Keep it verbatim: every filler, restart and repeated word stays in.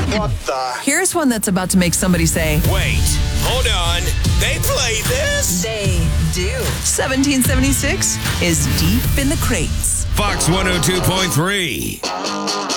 What the? Here's one that's about to make somebody say, Wait, hold on. They play this? they do. seventeen seventy-six is deep in the crates. Fox one oh two point three.